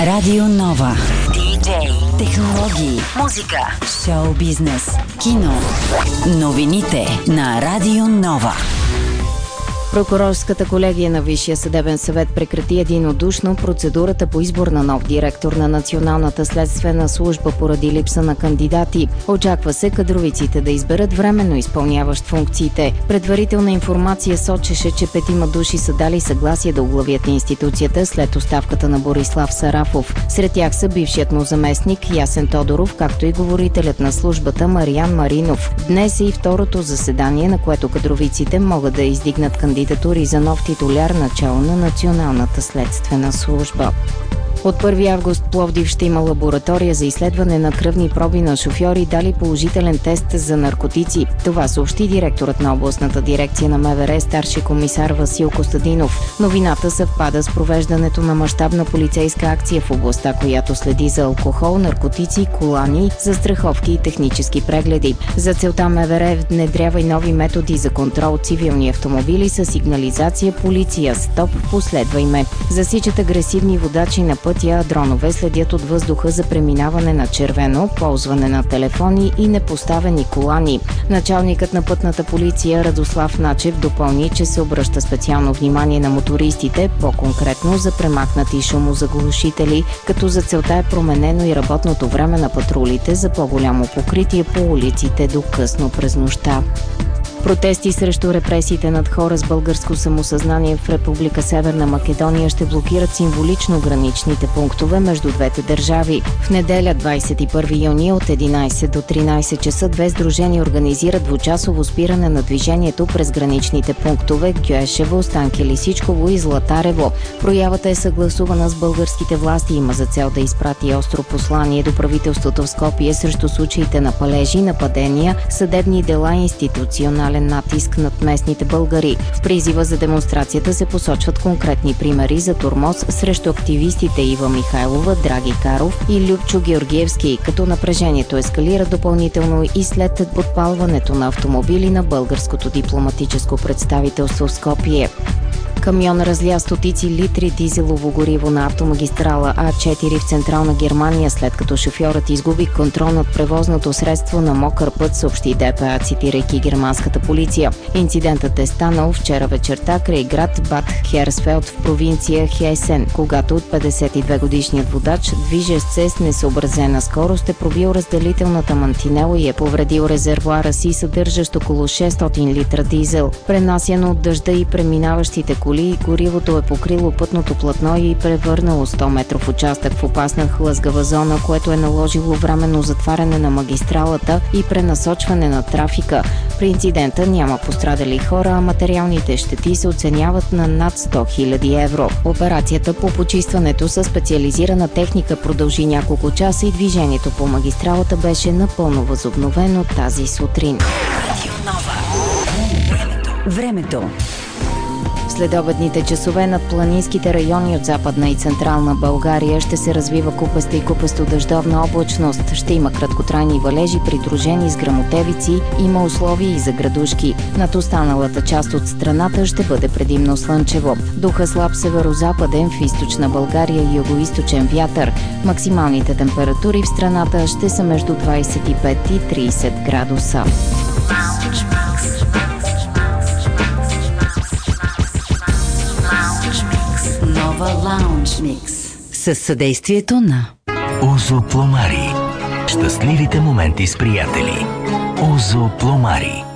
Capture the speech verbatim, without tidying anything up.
Радио Нова. Диджей, технологии, музика, шоу бизнес, кино. Новините на Радио Нова. Прокурорската колегия на Висшия съдебен съвет прекрати единодушно процедурата по избор на нов директор на Националната следствена служба поради липса на кандидати. Очаква се кадровиците да изберат временно изпълняващ функциите. Предварителна информация сочеше, че петима души са дали съгласие да оглавят институцията след оставката на Борислав Сарафов. Сред тях са бившият му заместник Ясен Тодоров, както и говорителят на службата Мариан Маринов. Днес е и второто заседание, на което кадровиците могат да издигнат кандидати за нов титуляр начало на Националната следствена служба. От първи август Пловдив ще има лаборатория за изследване на кръвни проби на шофьори, дали положителен тест за наркотици. Това съобщи директорът на областната дирекция на МВР, старши комисар Васил Костадинов. Новината съвпада с провеждането на мащабна полицейска акция в областта, която следи за алкохол, наркотици, колани, застраховки и технически прегледи. За целта МВР внедрява и нови методи за контрол цивилни автомобили с сигнализация полиция. Стоп, последвай ме. Засичат агресивни водачи на пътя, а дронове следят от въздуха за преминаване на червено, ползване на телефони и непоставени колани. Началникът на пътната полиция Радослав Начев допълни, че се обръща специално внимание на мотористите, по-конкретно за премахнати шумозаглушители, като за целта е променено и работното време на патрулите за по-голямо покритие по улиците до късно през нощта. Протести срещу репресиите над хора с българско самосъзнание в Република Северна Македония ще блокират символично граничните пунктове между двете държави. В неделя, двадесет и първи юни, от единадесет до тринадесет часа две сдружения организират двучасово спиране на движението през граничните пунктове Гюешево, Станке Лисичково и Златарево. Проявата е съгласувана с българските власти и има за цел да изпрати остро послание до правителството в Скопие срещу случаите на палежи, нападения, съдебни дела и институционални натиск над местните българи. В призива за демонстрацията се посочват конкретни примери за тормоз срещу активистите Ива Михайлова, Драги Каров и Любчо Георгиевски, като напрежението ескалира допълнително и след подпалването на автомобили на българското дипломатическо представителство в Скопие. Камион разля стотици литри дизелово гориво на автомагистрала А четири в Централна Германия, след като шофьорът изгуби контрол над превозното средство на мокър път, съобщи ДПА, цитирайки германската полиция. Инцидентът е станал вчера вечерта край град Бад Херсфелд в провинция Хесен, когато от петдесет и две годишният водач, движещ се с несъобразена скорост, е пробил разделителната мантинела и е повредил резервоара си, съдържащ около шестстотин литра дизел. Пренасяно от дъжда и преминаващите коли, горивото е покрило пътното платно и превърнало сто метров участък в опасна хлъзгава зона, което е наложило временно затваряне на магистралата и пренасочване на трафика. При инцидента няма пострадали хора, а материалните щети се оценяват на над сто хиляди евро. Операцията по почистването със специализирана техника продължи няколко часа и движението по магистралата беше напълно възобновено тази сутрин. Радио Нова. Времето. Следобедните часове над планинските райони от Западна и Централна България ще се развива купеста и купесто дъждовна облачност. Ще има краткотрайни валежи, придружени с гръмотевици, има условия и за градушки. Над останалата част от страната ще бъде предимно слънчево. Духа слаб северозападен, в източна България и югоизточен вятър. Максималните температури в страната ще са между двадесет и пет и тридесет градуса. Лаунж Микс със съдействието на Озо Пломари. Щастливите моменти с приятели. Озо Пломари.